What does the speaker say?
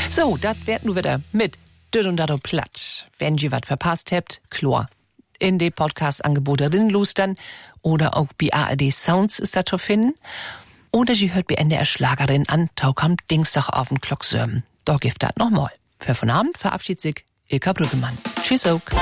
So, das wird nu wieder mit Dünn und Dado platt. Wenn ihr was verpasst habt, Chlor. In den Podcast-Angebote rinlustern oder auch bei ARD Sounds ist das zu finden. Oder ihr hört bei NDR Schlagerin an, Taukamp Dienstagabend Glocksörmen. Da gibt das nochmal. Für von Abend verabschiedet sich Ilka Brüggemann. Tschüss auch.